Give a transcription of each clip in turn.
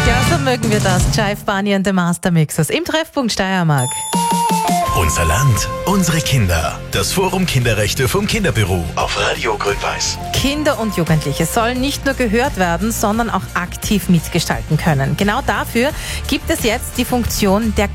Ja, so mögen wir das. Jive Barney and the Master Mixers im Treffpunkt Steiermark. Unser Land, unsere Kinder. Das Forum Kinderrechte vom Kinderbüro auf Radio Grün-Weiß. Kinder und Jugendliche sollen nicht nur gehört werden, sondern auch aktiv mitgestalten können. Genau dafür gibt es jetzt die Funktion der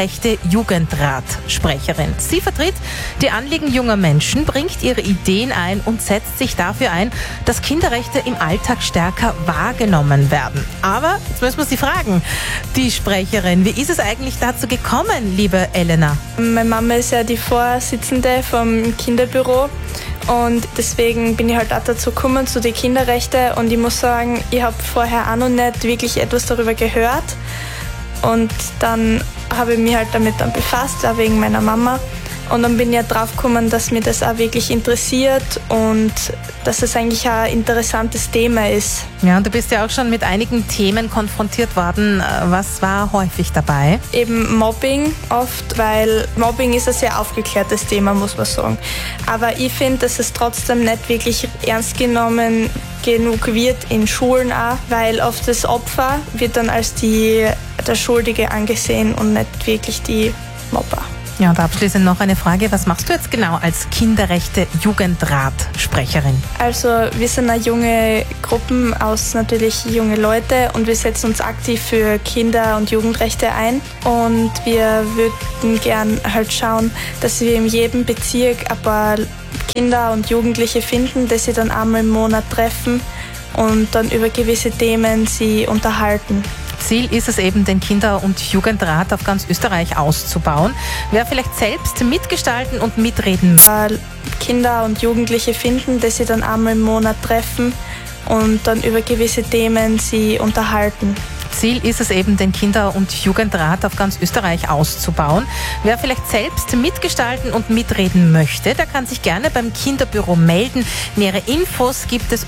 Kinderrechte-Jugendrat-Sprecherin. Sie vertritt die Anliegen junger Menschen, bringt ihre Ideen ein und setzt sich dafür ein, dass Kinderrechte im Alltag stärker wahrgenommen werden. Aber jetzt müssen wir Sie fragen, die Sprecherin, wie ist es eigentlich dazu gekommen, liebe Elena? Meine Mama ist ja die Vorsitzende vom Kinderbüro und deswegen bin ich halt auch dazu gekommen, zu den Kinderrechten, und ich muss sagen, ich habe vorher auch noch nicht wirklich etwas darüber gehört, und dann habe ich mich halt damit dann befasst, auch wegen meiner Mama, und dann bin ich ja drauf gekommen, dass mich das auch wirklich interessiert und dass es eigentlich auch ein interessantes Thema ist. Ja, und du bist ja auch schon mit einigen Themen konfrontiert worden. Was war häufig dabei? Eben Mobbing oft, weil Mobbing ist ein sehr aufgeklärtes Thema, muss man sagen. Aber ich finde, dass es trotzdem nicht wirklich ernst genommen genug wird in Schulen auch, weil oft das Opfer wird dann als der Schuldige angesehen und nicht wirklich die Mobber. Ja, und abschließend noch eine Frage. Was machst du jetzt genau als Kinderrechte-Jugendrat-Sprecherin? Also wir sind eine junge Gruppen aus natürlich junge Leute, und wir setzen uns aktiv für Kinder- und Jugendrechte ein, und wir würden gern halt schauen, dass wir in jedem Bezirk ein paar Kinder und Jugendliche finden, die sie dann einmal im Monat treffen und dann über gewisse Themen sie unterhalten. Ziel ist es eben, den Kinder- und Jugendrat auf ganz Österreich auszubauen. Wer vielleicht selbst mitgestalten und mitreden Kinder und Jugendliche finden, die sie dann einmal im Monat treffen und dann über gewisse Themen sie unterhalten. Ziel ist es eben, den Kinder- und Jugendrat auf ganz Österreich auszubauen. Wer vielleicht selbst mitgestalten und mitreden möchte, der kann sich gerne beim Kinderbüro melden. Nähere Infos gibt es